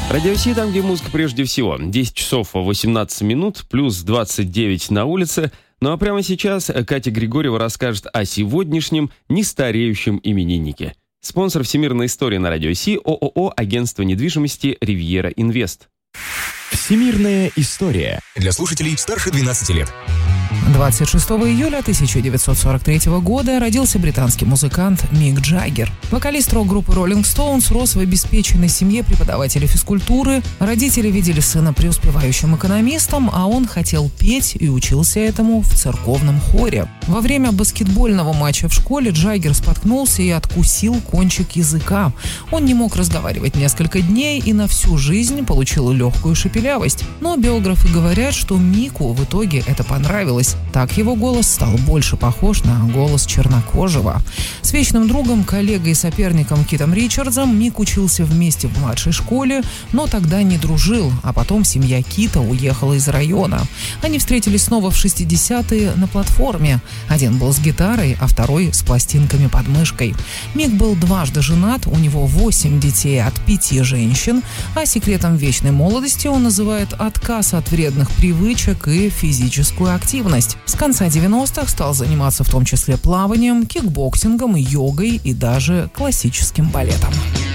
Радио Си, там, где музыка прежде всего. 10 часов 18 минут, плюс 29 на улице. Ну а прямо сейчас Катя Григорьева расскажет о сегодняшнем нестареющем имениннике. Спонсор всемирной истории на Радио Си – ООО «Агентство недвижимости Ривьера Инвест». Всемирная история для слушателей старше 12 лет. 26 июля 1943 года родился британский музыкант Мик Джаггер. Вокалист рок-группы Rolling Stones рос в обеспеченной семье преподавателя физкультуры. Родители видели сына преуспевающим экономистом, а он хотел петь и учился этому в церковном хоре. Во время баскетбольного матча в школе Джаггер споткнулся и откусил кончик языка. Он не мог разговаривать несколько дней и на всю жизнь получил легкую шепелявость. Но биографы говорят, что Мику в итоге это понравилось. Так его голос стал больше похож на голос чернокожего. С вечным другом, коллегой и соперником Китом Ричардсом Мик учился вместе в младшей школе, но тогда не дружил, а потом семья Кита уехала из района. Они встретились снова в 60-е на платформе. Один был с гитарой, а второй с пластинками под мышкой. Мик был дважды женат, у него 8 детей от 5 женщин, а секретом вечной молодости он называет отказ от вредных привычек и физическую активность. С конца 90-х стал заниматься в том числе плаванием, кикбоксингом, йогой и даже классическим балетом.